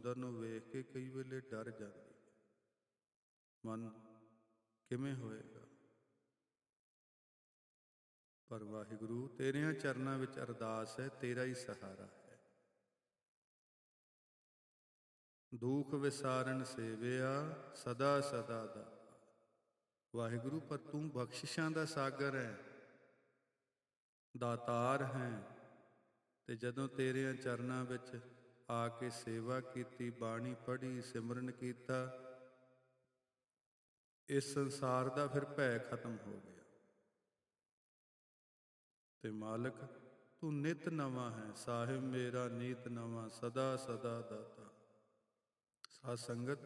ਸੁੰਦਰ ਨੂੰ ਵੇਖ ਕੇ ਕਈ ਵੇਲੇ ਡਰ ਜਾਂਦੀ ਹੈ। ਮਨ ਕਿਵੇਂ ਹੋਏਗਾ? ਪਰ ਵਾਹਿਗੁਰੂ ਤੇਰਿਆਂ ਚਰਨਾਂ ਵਿੱਚ ਅਰਦਾਸ ਹੈ, ਤੇਰਾ ਹੀ ਸਹਾਰਾ ਹੈ। ਦੁਖ ਵਿਸਾਰਨ ਸੇਵਿਆ ਸਦਾ ਸਦਾ ਦਾ। ਵਾਹਿਗੁਰੂ ਪਰ ਤੂੰ ਬਖਸ਼ਿਸ਼ਾਂ ਦਾ ਸਾਗਰ ਹੈ, ਦਾਤਾਰ ਹੈ। ਤੇ ਜਦੋਂ ਤੇਰਿਆਂ ਚਰਨਾਂ ਵਿੱਚ ਆ ਕੇ ਸੇਵਾ ਕੀਤੀ, ਬਾਣੀ ਪੜ੍ਹੀ, ਸਿਮਰਨ ਕੀਤਾ, ਇਸ ਸੰਸਾਰ ਦਾ ਫਿਰ ਭੈ ਖਤਮ ਹੋ ਗਿਆ। ਤੇ ਮਾਲਕ ਤੂੰ ਨਿਤ ਨਵਾਂ ਹੈ, ਸਾਹਿਬ ਮੇਰਾ ਨੀਤ ਨਵਾਂ, ਸਦਾ ਸਦਾ ਦਾਤਾ। ਸਾਧ ਸੰਗਤ,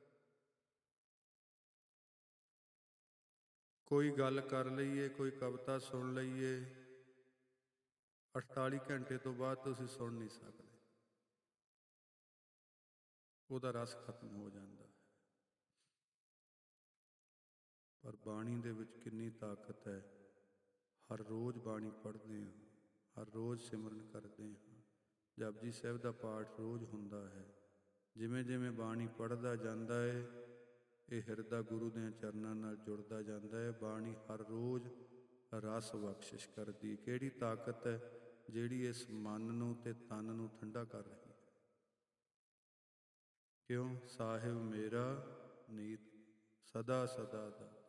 ਕੋਈ ਗੱਲ ਕਰ ਲਈਏ, ਕੋਈ ਕਵਿਤਾ ਸੁਣ ਲਈਏ, 48 ਘੰਟੇ ਤੋਂ ਬਾਅਦ ਤੁਸੀਂ ਸੁਣ ਨਹੀਂ ਸਕਦੇ, ਉਹਦਾ ਰਸ ਖਤਮ ਹੋ ਜਾਂਦਾ ਹੈ। ਪਰ ਬਾਣੀ ਦੇ ਵਿੱਚ ਕਿੰਨੀ ਤਾਕਤ ਹੈ। ਹਰ ਰੋਜ਼ ਬਾਣੀ ਪੜ੍ਹਦੇ ਹਾਂ, ਹਰ ਰੋਜ਼ ਸਿਮਰਨ ਕਰਦੇ ਹਾਂ, ਜਪਜੀ ਸਾਹਿਬ ਦਾ ਪਾਠ ਰੋਜ਼ ਹੁੰਦਾ ਹੈ। ਜਿਵੇਂ ਜਿਵੇਂ ਬਾਣੀ ਪੜ੍ਹਦਾ ਜਾਂਦਾ ਹੈ, ਇਹ ਹਿਰਦਾ ਗੁਰੂ ਦੇ ਚਰਨਾਂ ਨਾਲ ਜੁੜਦਾ ਜਾਂਦਾ ਹੈ। ਬਾਣੀ ਹਰ ਰੋਜ਼ ਰਸ ਬਖਸ਼ਿਸ਼ ਕਰਦੀ। ਕਿਹੜੀ ਤਾਕਤ ਹੈ ਜਿਹੜੀ ਇਸ ਮਨ ਨੂੰ ਤੇ ਤਨ ਨੂੰ ਠੰਡਾ ਕਰ ਰਹੀ ਹੈ। ਕਿਉਂ? ਸਾਹਿਬ ਮੇਰਾ ਨੀਤ ਸਦਾ ਸਦਾ ਦਾ।